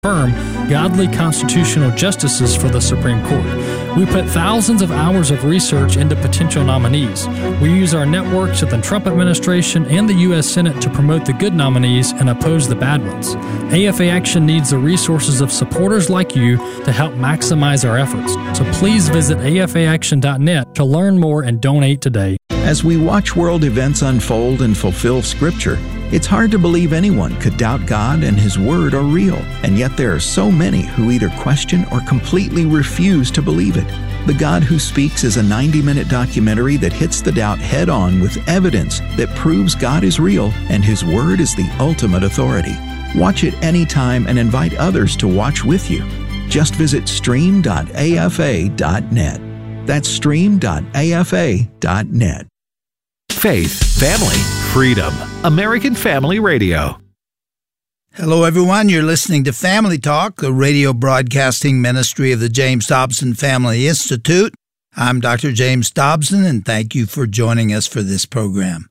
confirm godly constitutional justices for the Supreme Court. We put thousands of hours of research into potential nominees. We use our networks at the Trump administration and the U.S. Senate to promote the good nominees and oppose the bad ones. AFA Action needs the resources of supporters like you to help maximize our efforts. So please visit afaaction.net to learn more and donate today. As we watch world events unfold and fulfill Scripture, it's hard to believe anyone could doubt God and His Word are real, and yet there are so many who either question or completely refuse to believe it. The God Who Speaks is a 90-minute documentary that hits the doubt head-on with evidence that proves God is real and His Word is the ultimate authority. Watch it anytime and invite others to watch with you. Just visit stream.afa.net. That's stream.afa.net. Faith, family, freedom. American Family Radio. Hello, everyone. You're listening to Family Talk, the radio broadcasting ministry of the James Dobson Family Institute. I'm Dr. James Dobson, and thank you for joining us for this program.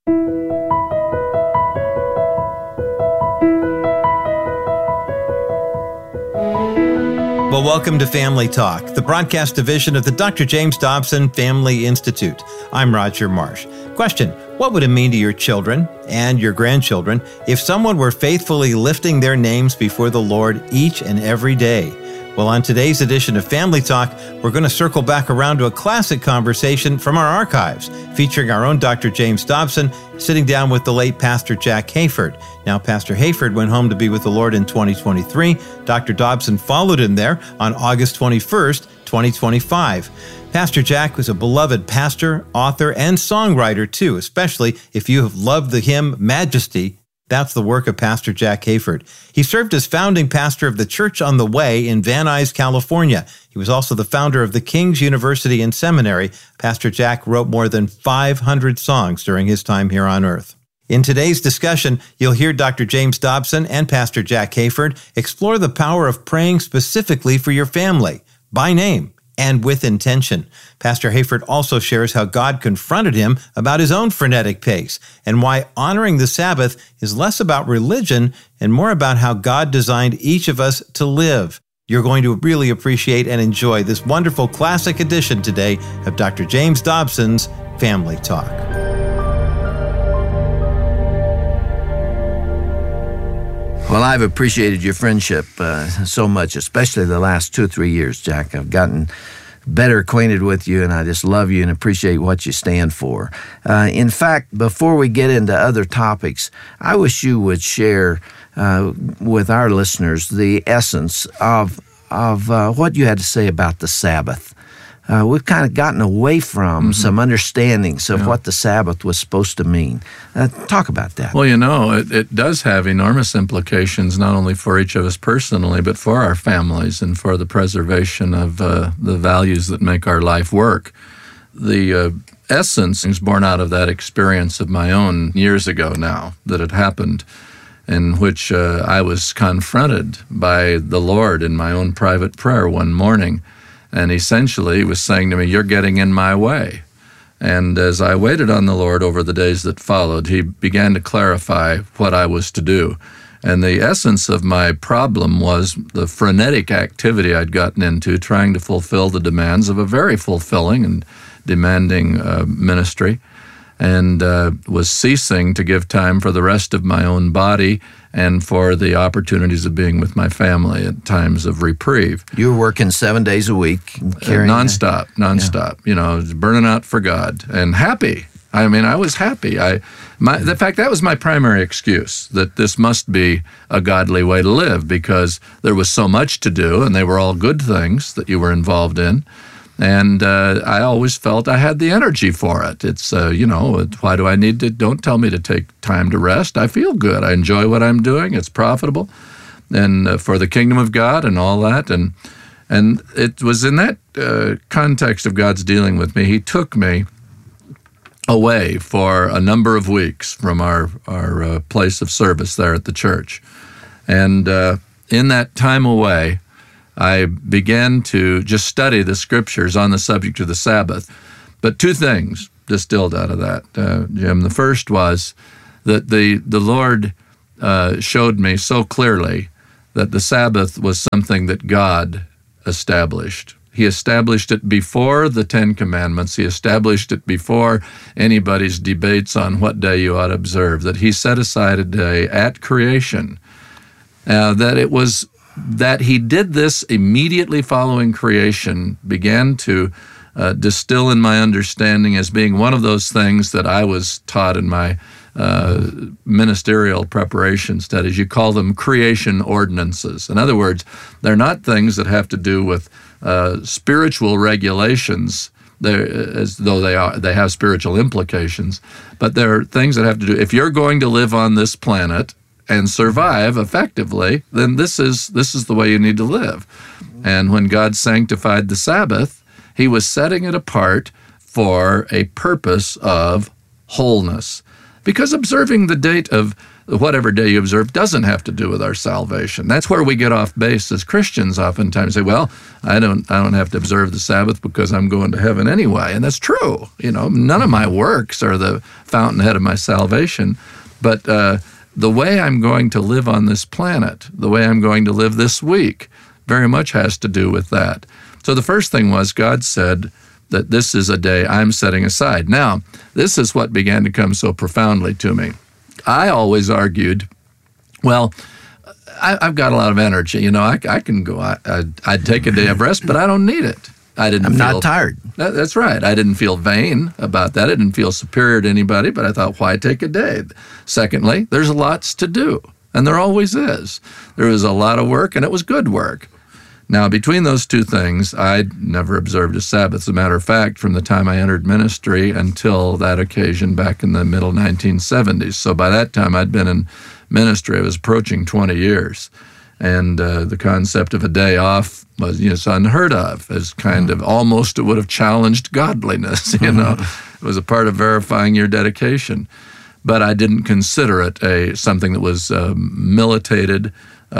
Well, welcome to Family Talk, the broadcast division of the Dr. James Dobson Family Institute. I'm Roger Marsh. Question: what would it mean to your children and your grandchildren if someone were faithfully lifting their names before the Lord each and every day? Well, on today's edition of Family Talk, we're going to circle back around to a classic conversation from our archives, featuring our own Dr. James Dobson sitting down with the late Pastor Jack Hayford. Now, Pastor Hayford went home to be with the Lord in 2023. Dr. Dobson followed him there on August 21st, 2025. Pastor Jack was a beloved pastor, author, and songwriter too, especially if you have loved the hymn Majesty. That's the work of Pastor Jack Hayford. He served as founding pastor of the Church on the Way in Van Nuys, California. He was also the founder of the King's University and Seminary. Pastor Jack wrote more than 500 songs during his time here on earth. In today's discussion, you'll hear Dr. James Dobson and Pastor Jack Hayford explore the power of praying specifically for your family, by name, and with intention. Pastor Hayford also shares how God confronted him about his own frenetic pace and why honoring the Sabbath is less about religion and more about how God designed each of us to live. You're going to really appreciate and enjoy this wonderful classic edition today of Dr. James Dobson's Family Talk. Well, I've appreciated your friendship so much, especially the last 2 or 3 years, Jack. I've gotten better acquainted with you, and I just love you and appreciate what you stand for. In fact, before we get into other topics, I wish you would share with our listeners the essence of what you had to say about the Sabbath. We've kind of gotten away from some understandings of what the Sabbath was supposed to mean. Talk about that. Well, it does have enormous implications, not only for each of us personally, but for our families and for the preservation of the values that make our life work. The essence is born out of that experience of my own years ago now that had happened, in which I was confronted by the Lord in my own private prayer one morning. And essentially, he was saying to me, "You're getting in my way." And as I waited on the Lord over the days that followed, he began to clarify what I was to do. And the essence of my problem was the frenetic activity I'd gotten into trying to fulfill the demands of a very fulfilling and demanding ministry, and was ceasing to give time for the rest of my own body and for the opportunities of being with my family at times of reprieve. You were working 7 days a week. Nonstop, yeah. Burning out for God and happy. I mean, I was happy. In fact, that was my primary excuse, that this must be a godly way to live, because there was so much to do and they were all good things that you were involved in. And I always felt I had the energy for it. It's, why do I need to? Don't tell me to take time to rest. I feel good. I enjoy what I'm doing. It's profitable, and for the kingdom of God and all that. And it was in that context of God's dealing with me. He took me away for a number of weeks from our place of service there at the church. And in that time away, I began to just study the scriptures on the subject of the Sabbath. But 2 things distilled out of that, Jim. The first was that the Lord showed me so clearly that the Sabbath was something that God established. He established it before the Ten Commandments. He established it before anybody's debates on what day you ought to observe, that he set aside a day at creation, that he did this immediately following creation, began to distill in my understanding as being one of those things that I was taught in my ministerial preparation studies. You call them creation ordinances. In other words, they're not things that have to do with spiritual regulations, as though they have spiritual implications, but they're things that have to do, if you're going to live on this planet and survive effectively, then this is the way you need to live. And when God sanctified the Sabbath, he was setting it apart for a purpose of wholeness. Because observing the date of whatever day you observe doesn't have to do with our salvation. That's where we get off base as Christians oftentimes. Say, well, I don't have to observe the Sabbath because I'm going to heaven anyway. And that's true. None of my works are the fountainhead of my salvation. But the way I'm going to live on this planet, the way I'm going to live this week, very much has to do with that. So the first thing was God said that this is a day I'm setting aside. Now, this is what began to come so profoundly to me. I always argued, well, I've got a lot of energy. I can go. I'd take a day of rest, but I don't need it. I'm not tired. That's right. I didn't feel vain about that. I didn't feel superior to anybody, but I thought, why take a day? Secondly, there's lots to do, and there always is. There was a lot of work, and it was good work. Now, between those two things, I'd never observed a Sabbath. As a matter of fact, from the time I entered ministry until that occasion back in the middle 1970s. So by that time, I'd been in ministry. I was approaching 20 years. And the concept of a day off was unheard of, as kind of almost it would have challenged godliness, It was a part of verifying your dedication. But I didn't consider it something that was militated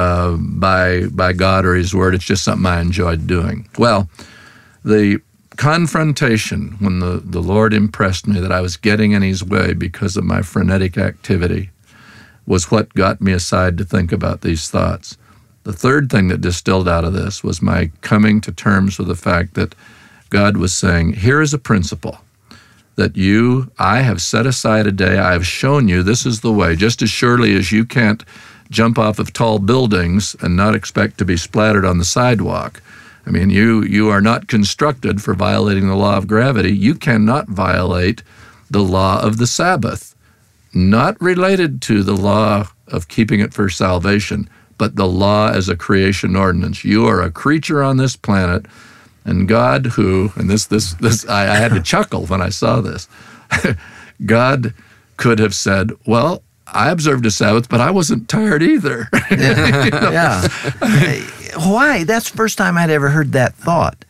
by God or his word. It's just something I enjoyed doing. Well, the confrontation when the Lord impressed me that I was getting in his way because of my frenetic activity was what got me aside to think about these thoughts. The third thing that distilled out of this was my coming to terms with the fact that God was saying, here is a principle that I have set aside a day, I have shown you this is the way, just as surely as you can't jump off of tall buildings and not expect to be splattered on the sidewalk. I mean, you are not constructed for violating the law of gravity. You cannot violate the law of the Sabbath, not related to the law of keeping it for salvation, but the law as a creation ordinance. You are a creature on this planet, and God I had to chuckle when I saw this. God could have said, well, I observed a Sabbath, but I wasn't tired either. Yeah. Why? That's the first time I'd ever heard that thought.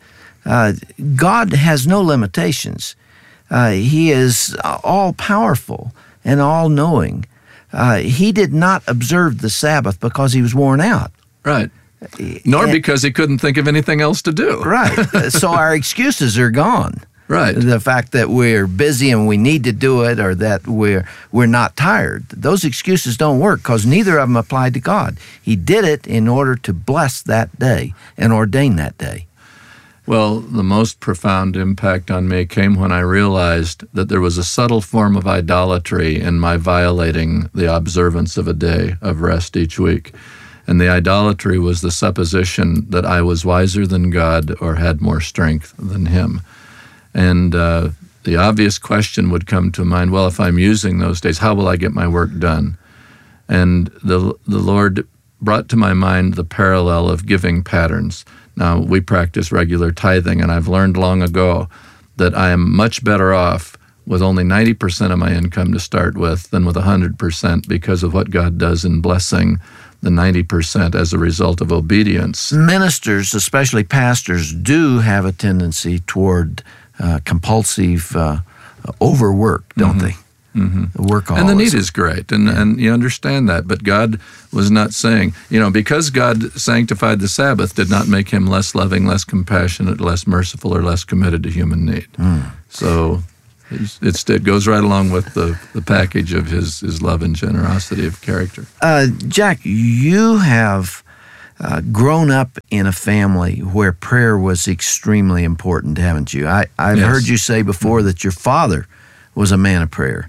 God has no limitations. He is all-powerful and all-knowing. He did not observe the Sabbath because he was worn out. Right. Nor because he couldn't think of anything else to do. Right. So our excuses are gone. Right. The fact that we're busy and we need to do it, or that we're not tired, those excuses don't work because neither of them applied to God. He did it in order to bless that day and ordain that day. Well, the most profound impact on me came when I realized that there was a subtle form of idolatry in my violating the observance of a day of rest each week. And the idolatry was the supposition that I was wiser than God or had more strength than him. And the obvious question would come to mind, well, if I'm using those days, how will I get my work done? And the Lord brought to my mind the parallel of giving patterns. Now, we practice regular tithing, and I've learned long ago that I am much better off with only 90% of my income to start with than with 100% because of what God does in blessing the 90% as a result of obedience. Ministers, especially pastors, do have a tendency toward compulsive overwork, don't they? Mm-hmm. Workaholism. And the need is great, and you understand that. But God was not saying, because God sanctified the Sabbath did not make him less loving, less compassionate, less merciful, or less committed to human need. So it goes right along with the package of his love and generosity of character. Jack, you have grown up in a family where prayer was extremely important, haven't you? I've Yes. heard you say before that your father was a man of prayer,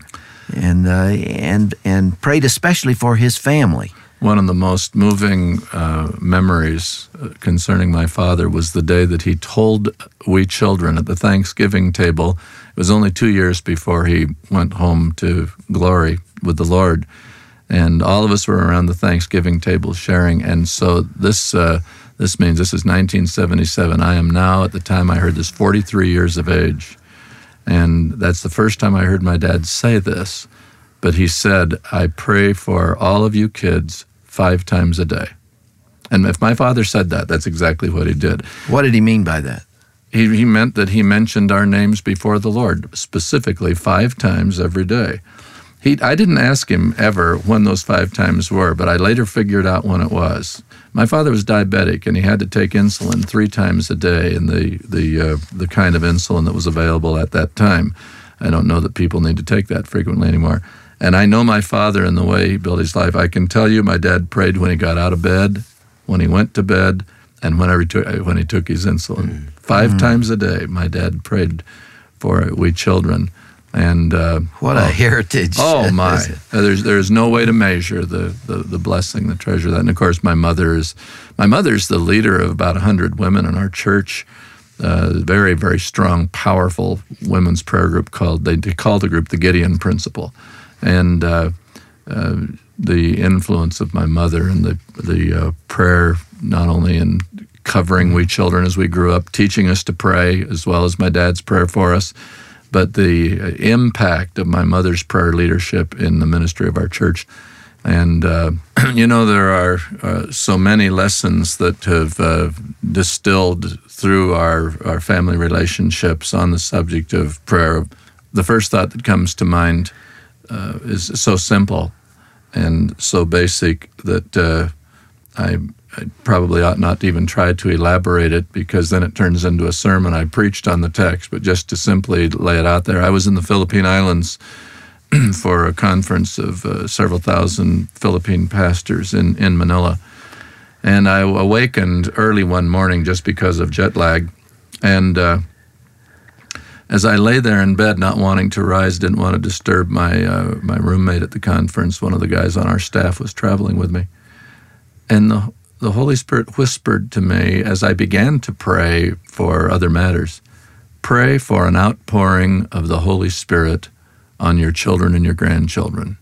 and prayed especially for his family. One of the most moving memories concerning my father was the day that he told we children at the Thanksgiving table. It was only 2 years before he went home to glory with the Lord. And all of us were around the Thanksgiving table sharing. And so this means this is 1977. I am now, at the time I heard this, 43 years of age. And that's the first time I heard my dad say this. But he said, I pray for all of you kids 5 times a day. And if my father said that, that's exactly what he did. What did he mean by that? He meant that he mentioned our names before the Lord, specifically 5 times every day. I didn't ask him ever when those 5 times were, but I later figured out when it was. My father was diabetic, and he had to take insulin 3 times a day, and the kind of insulin that was available at that time. I don't know that people need to take that frequently anymore. And I know my father and the way he built his life. I can tell you my dad prayed when he got out of bed, when he went to bed, and when he took his insulin. 5 times a day, my dad prayed for we children. And what a heritage! Oh my! There's no way to measure the blessing, the treasure of that. And of course, my mother's the leader of about 100 women in our church. Very, very strong, powerful women's prayer group they call the group the Gideon Principle, and the influence of my mother and the prayer, not only in covering we children as we grew up, teaching us to pray, as well as my dad's prayer for us, but the impact of my mother's prayer leadership in the ministry of our church. And, there are so many lessons that have distilled through our family relationships on the subject of prayer. The first thought that comes to mind is so simple and so basic that I probably ought not to even try to elaborate it, because then it turns into a sermon. I preached on the text, but just to simply lay it out there. I was in the Philippine Islands for a conference of several thousand Philippine pastors in Manila. And I awakened early one morning just because of jet lag. And as I lay there in bed, not wanting to rise, didn't want to disturb my roommate at the conference. One of the guys on our staff was traveling with me. And the Holy Spirit whispered to me as I began to pray for other matters, pray for an outpouring of the Holy Spirit on your children and your grandchildren.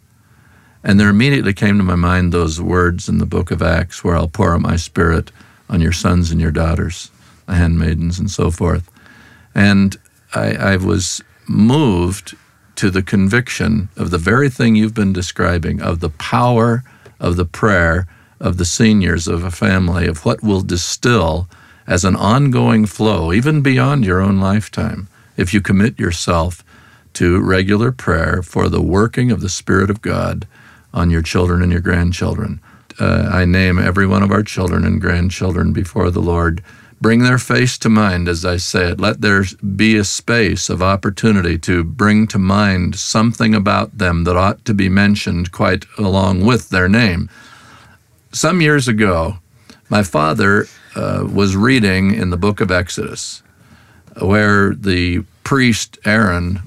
And there immediately came to my mind those words in the book of Acts, where I'll pour out my Spirit on your sons and your daughters, the handmaidens and so forth. And I was moved to the conviction of the very thing you've been describing, of the power of the prayer of the seniors of a family, of what will distill as an ongoing flow, even beyond your own lifetime, if you commit yourself to regular prayer for the working of the Spirit of God on your children and your grandchildren. I name every one of our children and grandchildren before the Lord. Bring their face to mind as I say it. Let there be a space of opportunity to bring to mind something about them that ought to be mentioned quite along with their name. Some years ago, my father was reading in the book of Exodus, where the priest Aaron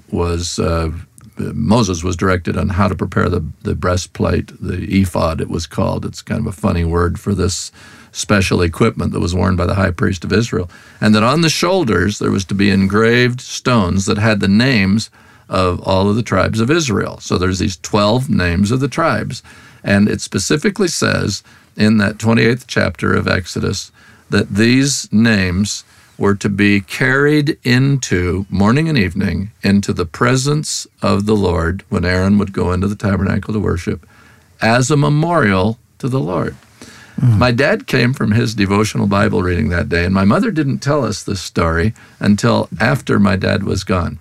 Moses was directed on how to prepare the breastplate, the ephod it was called. It's kind of a funny word for this special equipment that was worn by the high priest of Israel. And that on the shoulders there was to be engraved stones that had the names of all of the tribes of Israel. So there's these 12 names of the tribes. And it specifically says in that 28th chapter of Exodus that these names were to be carried into, morning and evening, into the presence of the Lord when Aaron would go into the tabernacle to worship as a memorial to the Lord. My dad came from his devotional Bible reading that day, and my mother didn't tell us this story until after my dad was gone.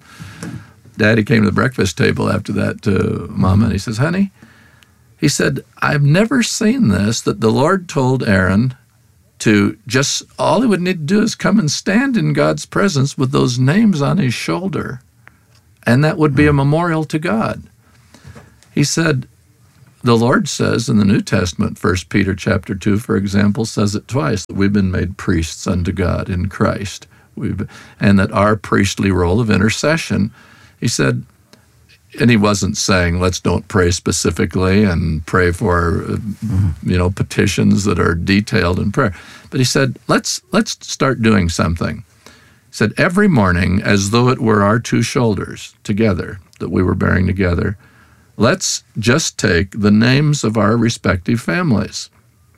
Daddy came to the breakfast table after that to Mama, and he says, honey, he said, I've never seen this, that the Lord told Aaron to just, all he would need to do is come and stand in God's presence with those names on his shoulder, and that would be a memorial to God. He said, the Lord says in the New Testament, 1 Peter chapter 2, for example, says it twice, that we've been made priests unto God in Christ. And that our priestly role of intercession, he said, and he wasn't saying, let's don't pray specifically and pray for, petitions that are detailed in prayer. But he said, let's start doing something. He said, every morning, as though it were our two shoulders together that we were bearing together, let's just take the names of our respective families.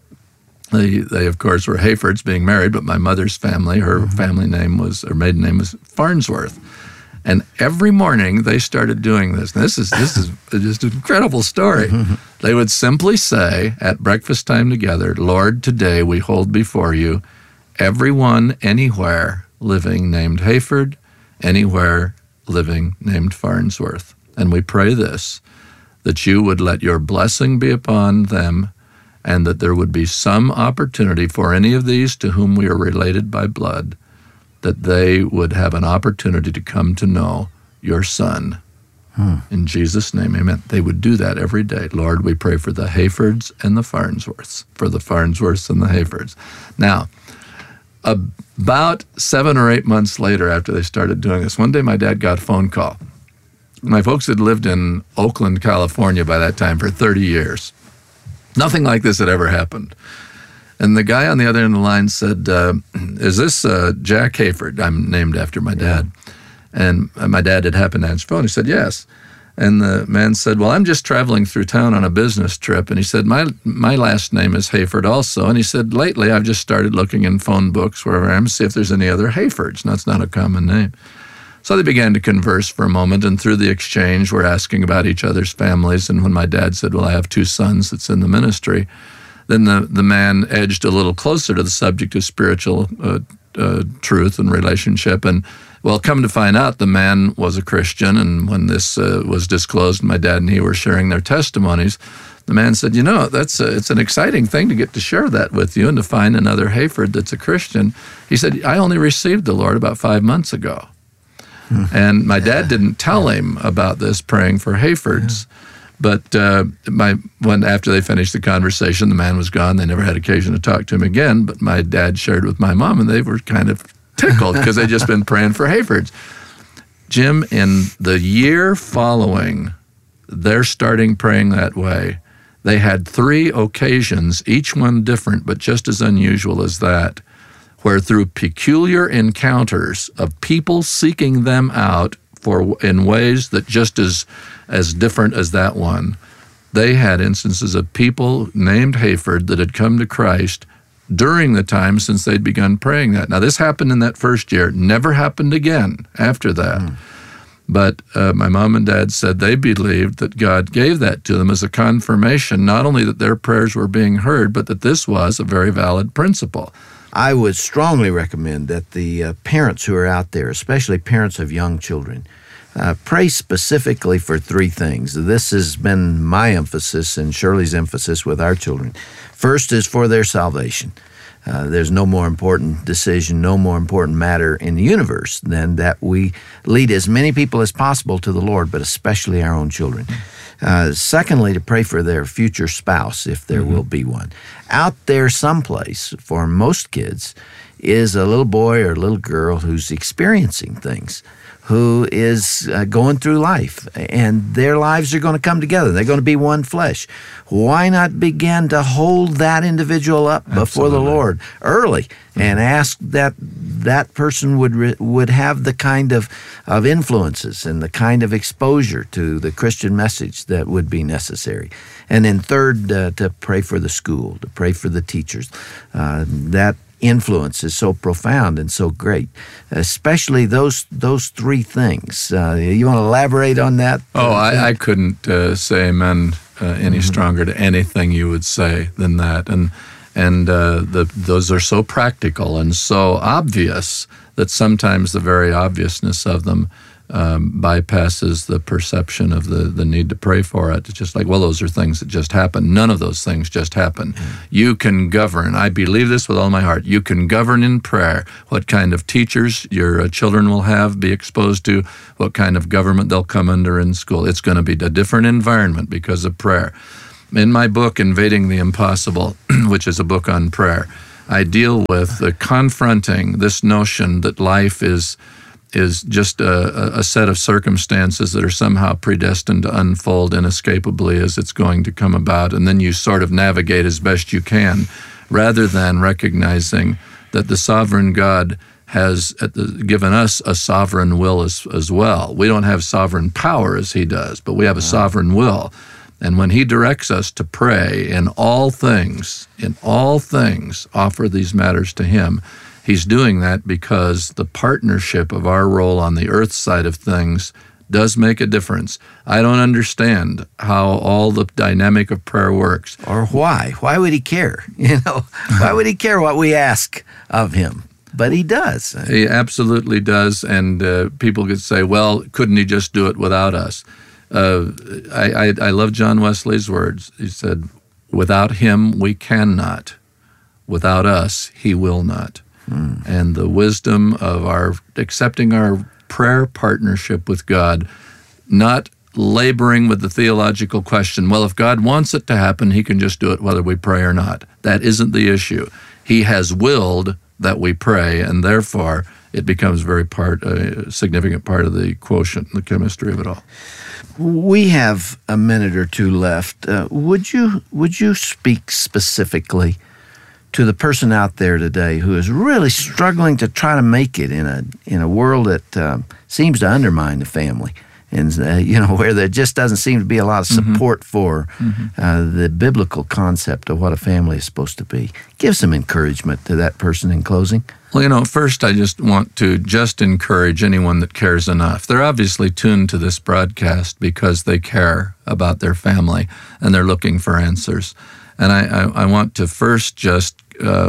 They of course, were Hayfords being married, but my mother's family, her family name was, or maiden name was Farnsworth. And every morning they started doing this. And this is just an incredible story. They would simply say at breakfast time together, Lord, today we hold before you everyone anywhere living named Hayford, anywhere living named Farnsworth. And we pray this, that you would let your blessing be upon them, and that there would be some opportunity for any of these to whom we are related by blood, that they would have an opportunity to come to know your Son. In Jesus' name, amen. They would do that every day. Lord, we pray for the Hayfords and the Farnsworths, for the Farnsworths and the Hayfords. Now, about 7 or 8 months later after they started doing this, one day my dad got a phone call. My folks had lived in Oakland, California by that time for 30 years. Nothing like this had ever happened. And the guy on the other end of the line said, is this Jack Hayford? I'm named after my dad. Yeah. And my dad had happened to answer the phone. He said, yes. And the man said, well, I'm just traveling through town on a business trip. And he said, my last name is Hayford also. And he said, lately I've just started looking in phone books wherever I am to see if there's any other Hayfords. That's not a common name. So they began to converse for a moment, and through the exchange, we're asking about each other's families. And when my dad said, well, I have 2 sons that's in the ministry, then the man edged a little closer to the subject of spiritual truth and relationship. And, well, come to find out, the man was a Christian, and when this was disclosed, my dad and he were sharing their testimonies, the man said, it's an exciting thing to get to share that with you and to find another Hayford that's a Christian. He said, I only received the Lord about 5 months ago. And my dad didn't tell him about this praying for Hayfords. But when after they finished the conversation, the man was gone. They never had occasion to talk to him again. But my dad shared with my mom, and they were kind of tickled because they'd just been praying for Hayfords. Jim, in the year following their starting praying that way, they had 3 occasions, each one different, but just as unusual as that, where through peculiar encounters of people seeking them out in ways that just as different as that one, they had instances of people named Hayford that had come to Christ during the time since they'd begun praying that. Now, this happened in that first year. Never happened again after that. But my mom and dad said they believed that God gave that to them as a confirmation, not only that their prayers were being heard, but that this was a very valid principle. I would strongly recommend that the parents who are out there, especially parents of young children, pray specifically for 3 things. This has been my emphasis and Shirley's emphasis with our children. First is for their salvation. There's no more important decision, no more important matter in the universe than that we lead as many people as possible to the Lord, but especially our own children. Secondly, to pray for their future spouse, if there will be one. Out there someplace, for most kids, is a little boy or a little girl who's experiencing things, who is going through life, and their lives are going to come together. They're going to be one flesh. Why not begin to hold that individual up before the Lord early and ask that that person would have the kind of influences and the kind of exposure to the Christian message that would be necessary. And then third, to pray for the school, to pray for the teachers. That influence is so profound and so great, especially those 3 things. You want to elaborate on that? I couldn't say amen any stronger to anything you would say than that. And those are so practical and so obvious that sometimes the very obviousness of them bypasses the perception of the need to pray for it. It's just like, well, those are things that just happen. None of those things just happen. You can govern. I believe this with all my heart. You can govern in prayer what kind of teachers your children will be exposed to, what kind of government they'll come under in school. It's going to be a different environment because of prayer. In my book, Invading the Impossible, which is a book on prayer, I deal with confronting this notion that life is just a set of circumstances that are somehow predestined to unfold inescapably as it's going to come about, and then you sort of navigate as best you can, rather than recognizing that the sovereign God has given us a sovereign will as well. We don't have sovereign power as he does, but we have a sovereign will. And when he directs us to pray in all things, offer these matters to him, he's doing that because the partnership of our role on the earth side of things does make a difference. I don't understand how all the dynamic of prayer works. Or why. Why would he care? Why would he care what we ask of him? But he does. He absolutely does. And people could say, well, couldn't he just do it without us? I love John Wesley's words. He said, without him, we cannot. Without us, he will not. And the wisdom of our accepting our prayer partnership with God, not laboring with the theological question, well, if God wants it to happen, he can just do it whether we pray or not. That isn't the issue. He has willed that we pray, and therefore it becomes a significant part of the quotient, the chemistry of it all. We have a minute or two left. Would you speak specifically to the person out there today who is really struggling to try to make it in a world that seems to undermine the family, and where there just doesn't seem to be a lot of support for the biblical concept of what a family is supposed to be? Give some encouragement to that person in closing. Well, first I just want to encourage anyone that cares enough. They're obviously tuned to this broadcast because they care about their family and they're looking for answers. And I want to first just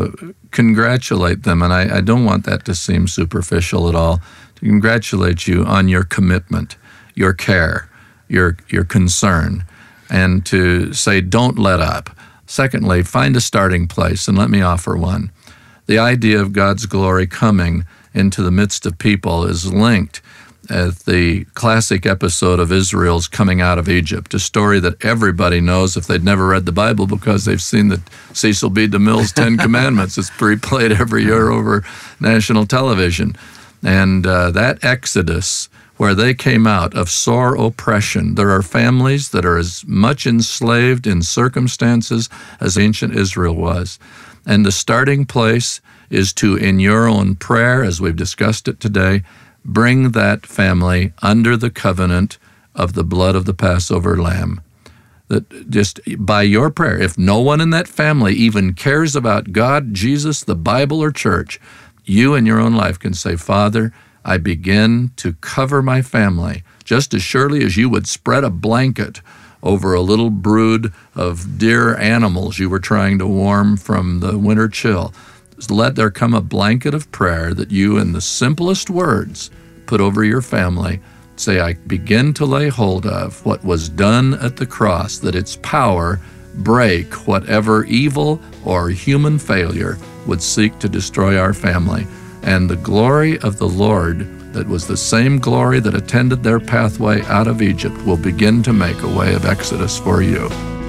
congratulate them, and I don't want that to seem superficial at all, to congratulate you on your commitment, your care, your concern, and to say don't let up. Secondly, find a starting place, and let me offer one. The idea of God's glory coming into the midst of people is linked at the classic episode of Israel's coming out of Egypt, a story that everybody knows if they'd never read the Bible because they've seen the Cecil B. DeMille's 10 Commandments. It's replayed every year over national television. And that Exodus, where they came out of sore oppression, there are families that are as much enslaved in circumstances as ancient Israel was. And the starting place is to, in your own prayer, as we've discussed it today, bring that family under the covenant of the blood of the Passover lamb. That just by your prayer, if no one in that family even cares about God, Jesus, the Bible, or church, you in your own life can say, Father, I begin to cover my family just as surely as you would spread a blanket over a little brood of dear animals you were trying to warm from the winter chill. Let there come a blanket of prayer that you, in the simplest words, put over your family. Say, I begin to lay hold of what was done at the cross, that its power break whatever evil or human failure would seek to destroy our family. And the glory of the Lord, that was the same glory that attended their pathway out of Egypt, will begin to make a way of exodus for you.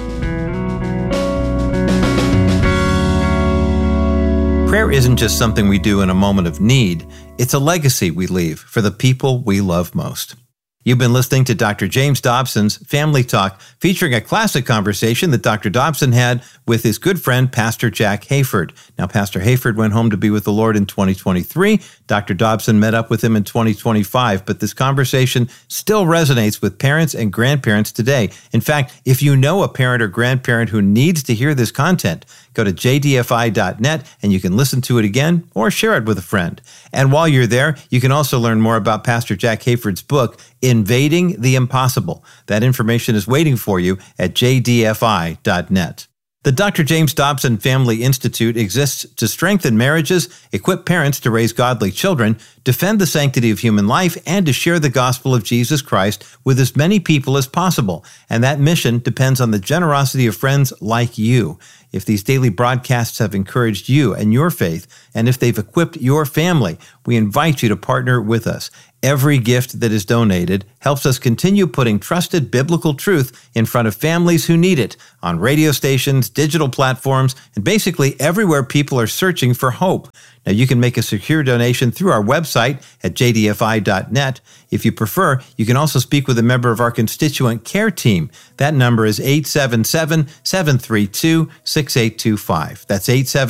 Prayer isn't just something we do in a moment of need. It's a legacy we leave for the people we love most. You've been listening to Dr. James Dobson's Family Talk, featuring a classic conversation that Dr. Dobson had with his good friend, Pastor Jack Hayford. Now, Pastor Hayford went home to be with the Lord in 2023. Dr. Dobson met up with him in 2025, but this conversation still resonates with parents and grandparents today. In fact, if you know a parent or grandparent who needs to hear this content, go to jdfi.net and you can listen to it again or share it with a friend. And while you're there, you can also learn more about Pastor Jack Hayford's book, Invading the Impossible. That information is waiting for you at jdfi.net. The Dr. James Dobson Family Institute exists to strengthen marriages, equip parents to raise godly children, defend the sanctity of human life, and to share the gospel of Jesus Christ with as many people as possible. And that mission depends on the generosity of friends like you. If these daily broadcasts have encouraged you and your faith, and if they've equipped your family, we invite you to partner with us. Every gift that is donated helps us continue putting trusted biblical truth in front of families who need it on radio stations, digital platforms, and basically everywhere people are searching for hope. Now, you can make a secure donation through our website at jdfi.net. If you prefer, you can also speak with a member of our constituent care team. That number is 877-732-6825. That's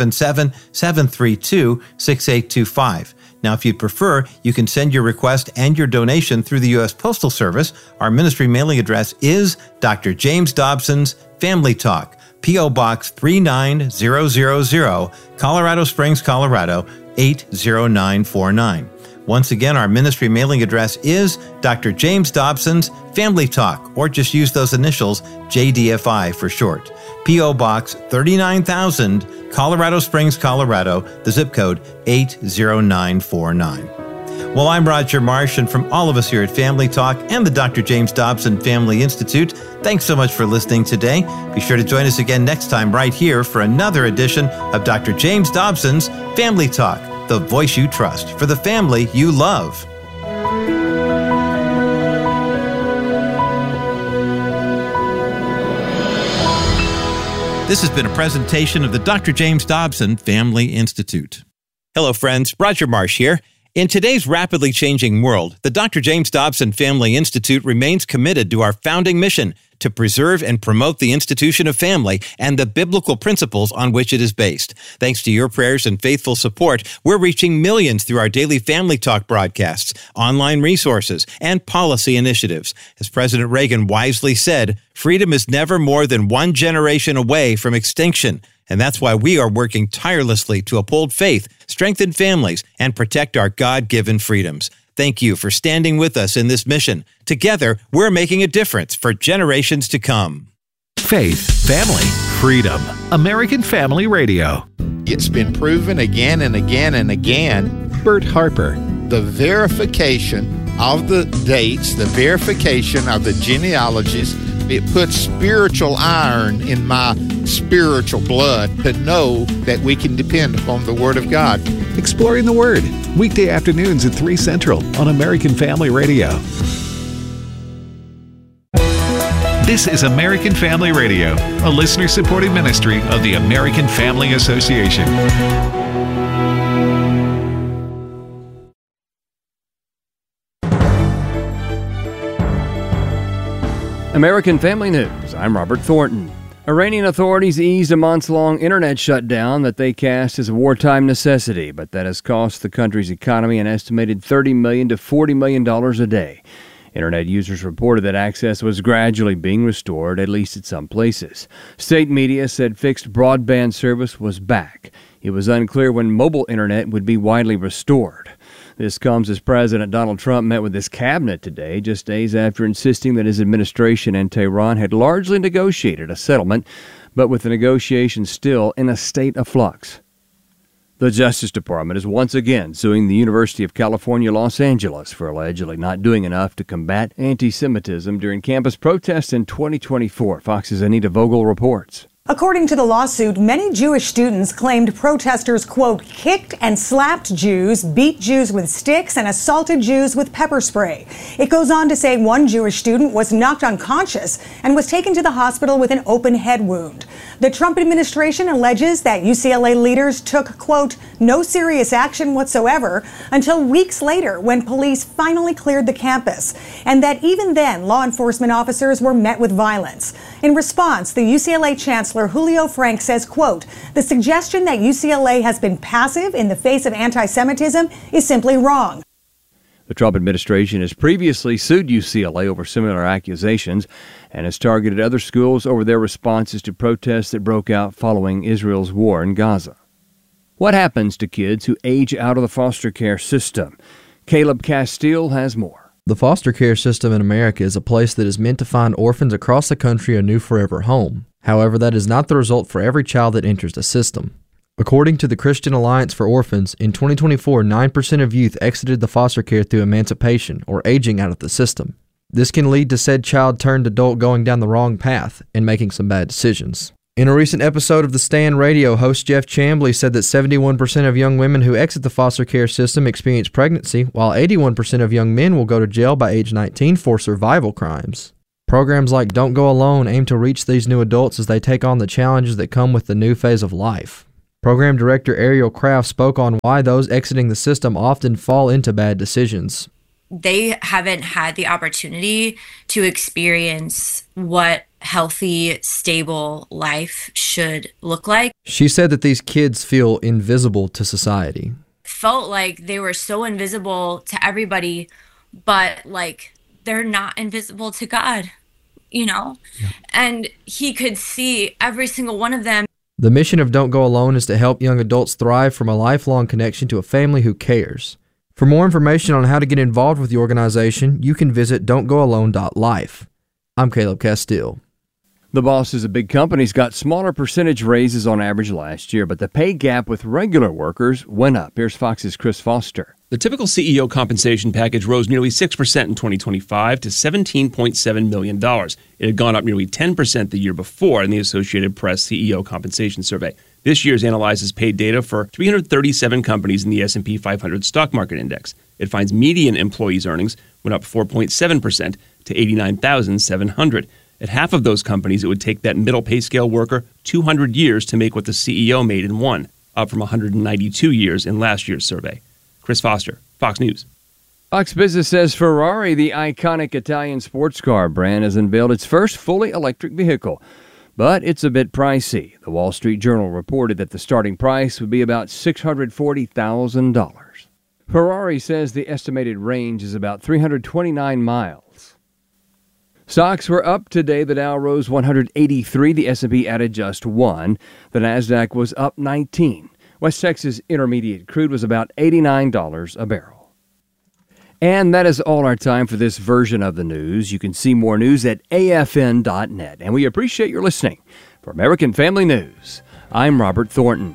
877-732-6825. Now, if you'd prefer, you can send your request and your donation through the U.S. Postal Service. Our ministry mailing address is Dr. James Dobson's Family Talk, P.O. Box 39000, Colorado Springs, Colorado 80949. Once again, our ministry mailing address is Dr. James Dobson's Family Talk, or just use those initials, JDFI for short. P.O. Box 39,000, Colorado Springs, Colorado, the zip code 80949. Well, I'm Roger Marsh, and from all of us here at Family Talk and the Dr. James Dobson Family Institute, thanks so much for listening today. Be sure to join us again next time right here for another edition of Dr. James Dobson's Family Talk, the voice you trust for the family you love. This has been a presentation of the Dr. James Dobson Family Institute. Hello, friends. Roger Marsh here. In today's rapidly changing world, the Dr. James Dobson Family Institute remains committed to our founding mission to preserve and promote the institution of family and the biblical principles on which it is based. Thanks to your prayers and faithful support, we're reaching millions through our daily Family Talk broadcasts, online resources, and policy initiatives. As President Reagan wisely said, freedom is never more than one generation away from extinction. And that's why we are working tirelessly to uphold faith, strengthen families, and protect our God-given freedoms. Thank you for standing with us in this mission. Together, we're making a difference for generations to come. Faith, family, freedom. American Family Radio. It's been proven again and again and again. Bert Harper, the verification of the dates, the verification of the genealogies, it puts spiritual iron in my spiritual blood to know that we can depend upon the Word of God. Exploring the Word, weekday afternoons at 3 Central on American Family Radio. This is American Family Radio, a listener-supported ministry of the American Family Association. American Family News. I'm Robert Thornton. Iranian authorities eased a months-long internet shutdown that they cast as a wartime necessity, but that has cost the country's economy an estimated $30 million to $40 million a day. Internet users reported that access was gradually being restored, at least at some places. State media said fixed broadband service was back. It was unclear when mobile internet would be widely restored. This comes as President Donald Trump met with his cabinet today, just days after insisting that his administration and Tehran had largely negotiated a settlement, but with the negotiations still in a state of flux. The Justice Department is once again suing the University of California, Los Angeles for allegedly not doing enough to combat anti-Semitism during campus protests in 2024. Fox's Anita Vogel reports. According to the lawsuit, many Jewish students claimed protesters, quote, kicked and slapped Jews, beat Jews with sticks, and assaulted Jews with pepper spray. It goes on to say one Jewish student was knocked unconscious and was taken to the hospital with an open head wound. The Trump administration alleges that UCLA leaders took, quote, no serious action whatsoever until weeks later when police finally cleared the campus, and that even then law enforcement officers were met with violence. In response, the UCLA Chancellor Julio Frank says, quote, the suggestion that UCLA has been passive in the face of anti-Semitism is simply wrong. The Trump administration has previously sued UCLA over similar accusations and has targeted other schools over their responses to protests that broke out following Israel's war in Gaza. What happens to kids who age out of the foster care system? Caleb Castile has more. The foster care system in America is a place that is meant to find orphans across the country a new forever home. However, that is not the result for every child that enters the system. According to the Christian Alliance for Orphans, in 2024, 9% of youth exited the foster care through emancipation or aging out of the system. This can lead to said child turned adult going down the wrong path and making some bad decisions. In a recent episode of The Stand Radio, host Jeff Chambly said that 71% of young women who exit the foster care system experience pregnancy, while 81% of young men will go to jail by age 19 for survival crimes. Programs like Don't Go Alone aim to reach these new adults as they take on the challenges that come with the new phase of life. Program Director Ariel Kraft spoke on why those exiting the system often fall into bad decisions. They haven't had the opportunity to experience what healthy, stable life should look like. She said that these kids feel invisible to society. Felt like they were so invisible to everybody, but like they're not invisible to God, you know? Yeah. And he could see every single one of them. The mission of Don't Go Alone is to help young adults thrive from a lifelong connection to a family who cares. For more information on how to get involved with the organization, you can visit don'tgoalone.life. I'm Caleb Castile. The bosses of big companies got smaller percentage raises on average last year, but the pay gap with regular workers went up. Here's Fox's Chris Foster. The typical CEO compensation package rose nearly 6% in 2025 to $17.7 million. It had gone up nearly 10% the year before in the Associated Press CEO compensation survey. This year's analyzes paid data for 337 companies in the S&P 500 stock market index. It finds median employees' earnings went up 4.7% to $89,700. At half of those companies, it would take that middle pay scale worker 200 years to make what the CEO made in one, up from 192 years in last year's survey. Chris Foster, Fox News. Fox Business says Ferrari, the iconic Italian sports car brand, has unveiled its first fully electric vehicle. But it's a bit pricey. The Wall Street Journal reported that the starting price would be about $640,000. Ferrari says the estimated range is about 329 miles. Stocks were up today. The Dow rose 183. The S&P added just 1. The Nasdaq was up 19. West Texas Intermediate crude was about $89 a barrel. And that is all our time for this version of the news. You can see more news at afn.net. And we appreciate your listening. For American Family News, I'm Robert Thornton.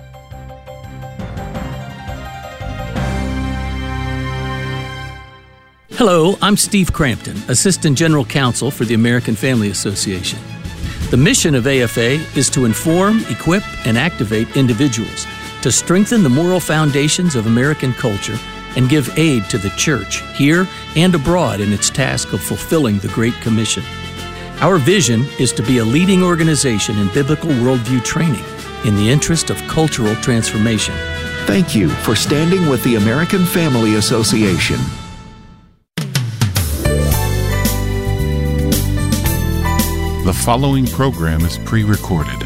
Hello, I'm Steve Crampton, Assistant General Counsel for the American Family Association. The mission of AFA is to inform, equip, and activate individuals to strengthen the moral foundations of American culture and give aid to the church here and abroad in its task of fulfilling the Great Commission. Our vision is to be a leading organization in biblical worldview training in the interest of cultural transformation. Thank you for standing with the American Family Association. The following program is pre-recorded.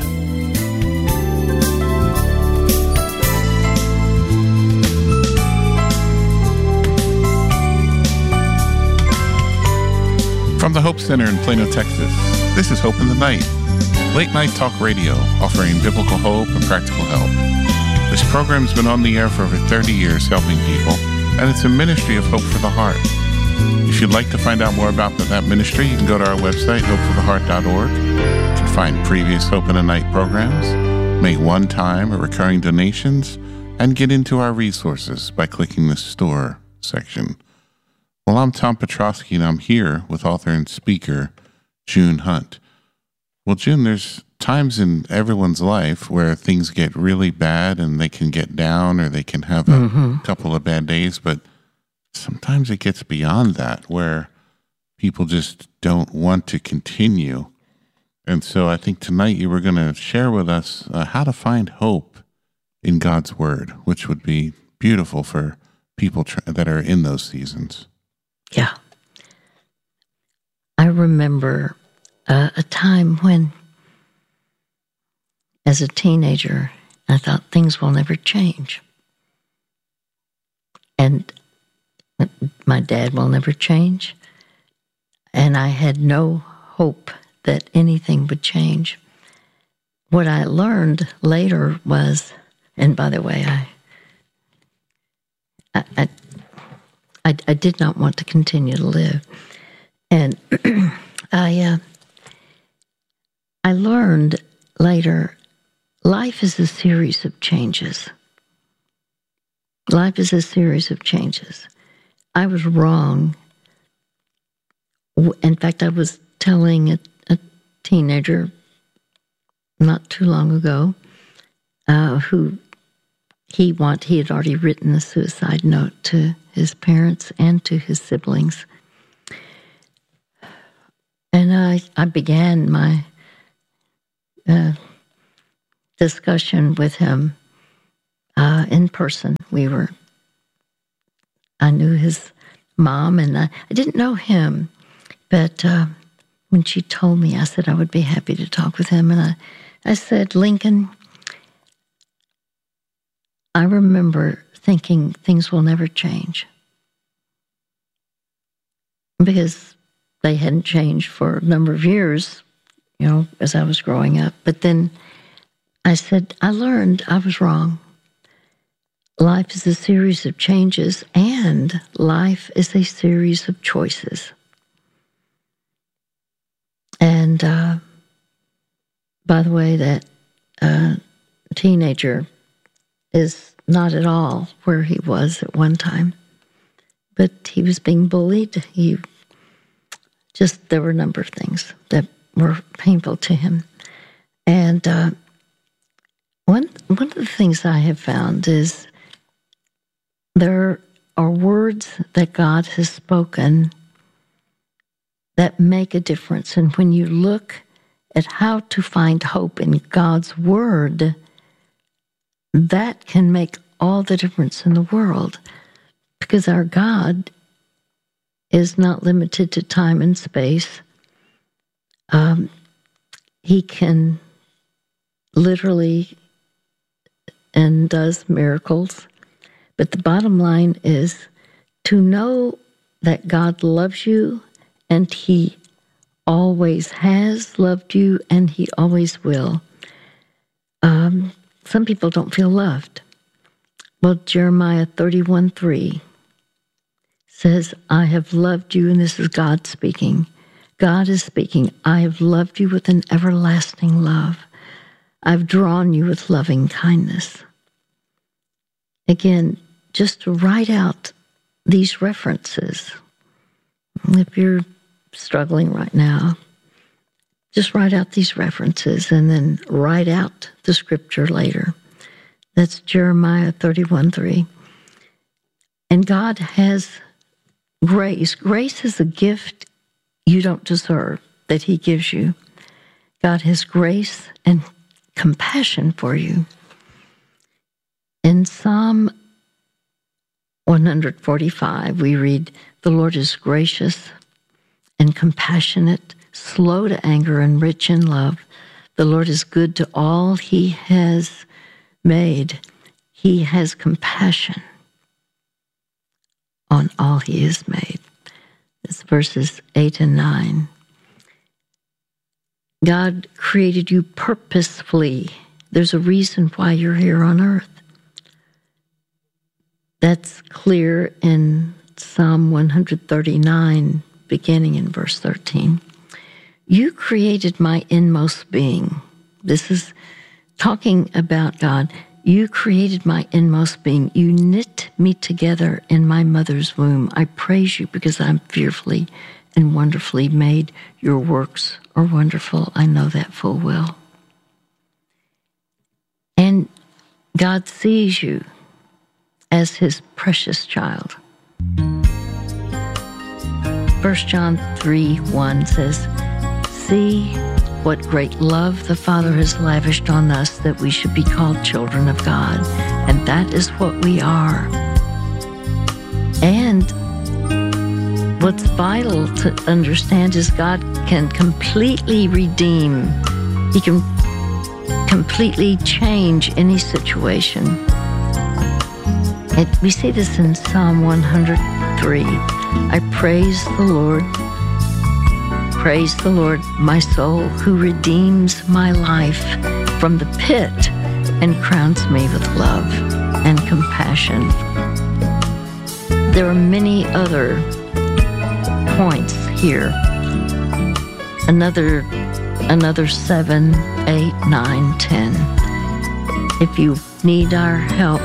From the Hope Center in Plano, Texas, this is Hope in the Night, late night talk radio offering biblical hope and practical help. This program has been on the air for over 30 years helping people, and it's a ministry of Hope for the Heart. If you'd like to find out more about that ministry, you can go to our website, hopefortheheart.org. You can find previous Hope in the Night programs, make one-time or recurring donations, and get into our resources by clicking the store section. Well, I'm Tom Petrosky, and I'm here with author and speaker June Hunt. Well, June, there's times in everyone's life where things get really bad and they can get down or they can have a couple of bad days, but sometimes it gets beyond that where people just don't want to continue. And so I think tonight you were going to share with us how to find hope in God's Word, which would be beautiful for people that are in those seasons. Yeah. I remember a time when, as a teenager, I thought things will never change. And my dad will never change. And I had no hope that anything would change. What I learned later was, and by the way, I did not want to continue to live. And I learned later, life is a series of changes. Life is a series of changes. I was wrong. In fact, I was telling a teenager not too long ago, who he had already written a suicide note to his parents and to his siblings. And I began my discussion with him in person. I knew his mom, and I didn't know him, but when she told me, I said I would be happy to talk with him. And I said, Lincoln, I remember thinking things will never change because they hadn't changed for a number of years, as I was growing up. But then I said, I learned I was wrong. Life is a series of changes, and life is a series of choices. And by the way, that teenager is not at all where he was at one time, but he was being bullied. There were a number of things that were painful to him. And one of the things I have found is there are words that God has spoken that make a difference. And when you look at how to find hope in God's word, that can make all the difference in the world, because our God is not limited to time and space. He can literally and does miracles. But the bottom line is to know that God loves you, and He always has loved you, and He always will. Some people don't feel loved. Well, Jeremiah 31:3 says, I have loved you, and this is God speaking. God is speaking, I have loved you with an everlasting love. I've drawn you with loving kindness. Again, just to write out these references. If you're struggling right now, just write out these references and then write out the scripture later. That's Jeremiah 31:3. And God has grace. Grace is a gift you don't deserve that He gives you. God has grace and compassion for you. In Psalm 145, we read, the Lord is gracious and compassionate, slow to anger and rich in love. The Lord is good to all He has made. He has compassion on all He has made. That's verses 8 and 9. God created you purposefully. There's a reason why you're here on earth. That's clear in Psalm 139, beginning in verse 13. You created my inmost being. This is talking about God. You created my inmost being. You knit me together in my mother's womb. I praise you because I'm fearfully and wonderfully made. Your works are wonderful. I know that full well. And God sees you as His precious child. 1 John 3:1 says, see what great love the Father has lavished on us that we should be called children of God. And that is what we are. And what's vital to understand is God can completely redeem. He can completely change any situation. We see this in Psalm 103. I praise the Lord. Praise the Lord, my soul, who redeems my life from the pit and crowns me with love and compassion. There are many other points here. Another 7, 8, 9, 10. If you need our help,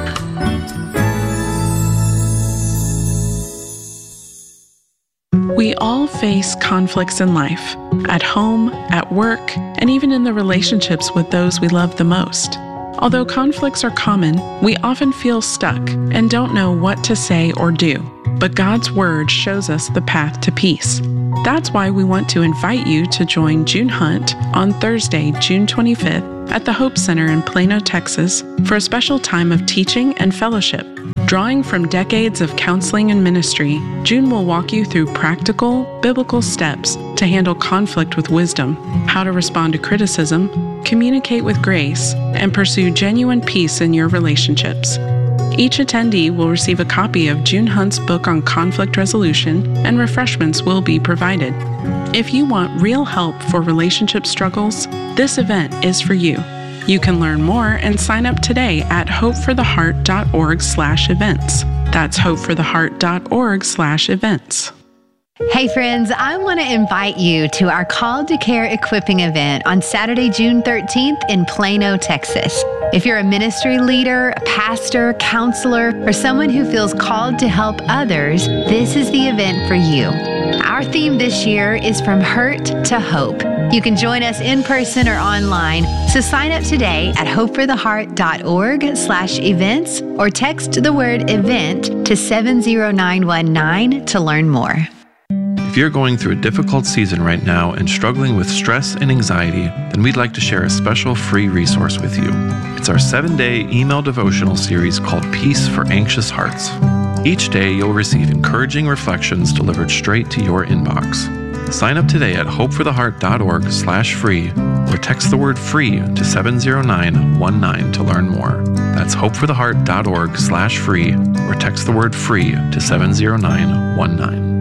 We all face conflicts in life, at home, at work, and even in the relationships with those we love the most. Although conflicts are common, we often feel stuck and don't know what to say or do. But God's Word shows us the path to peace. That's why we want to invite you to join June Hunt on Thursday, June 25th at the Hope Center in Plano, Texas for a special time of teaching and fellowship. Drawing from decades of counseling and ministry, June will walk you through practical, biblical steps to handle conflict with wisdom, how to respond to criticism, communicate with grace, and pursue genuine peace in your relationships. Each attendee will receive a copy of June Hunt's book on conflict resolution, and refreshments will be provided. If you want real help for relationship struggles, this event is for you. You can learn more and sign up today at hopefortheheart.org/events. That's hopefortheheart.org/events. Hey friends, I want to invite you to our Called to Care equipping event on Saturday, June 13th in Plano, Texas. If you're a ministry leader, a pastor, counselor, or someone who feels called to help others, this is the event for you. Our theme this year is From Hurt to Hope. You can join us in person or online, so sign up today at hopefortheheart.org/events or text the word event to 70919 to learn more. If you're going through a difficult season right now and struggling with stress and anxiety, then we'd like to share a special free resource with you. It's our 7-day email devotional series called Peace for Anxious Hearts. Each day you'll receive encouraging reflections delivered straight to your inbox. Sign up today at hopefortheheart.org/free or text the word free to 70919 to learn more. That's hopefortheheart.org/free or text the word free to 70919.